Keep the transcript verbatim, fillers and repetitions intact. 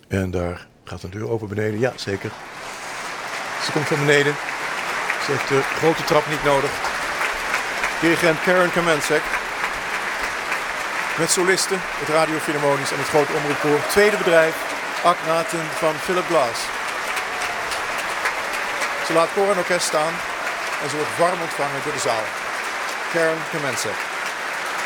En daar gaat een deur open beneden. Ja, zeker. Ze komt van beneden. Ze heeft de grote trap niet nodig. Dirigent Karen Kamencek. Met solisten, het Radio Philharmonisch en het grote omroepkoor. Tweede bedrijf, Akhenaten van Philip Glass. Ze laat koor en orkest staan en ze wordt warm ontvangen door de zaal. Karen Kamencek.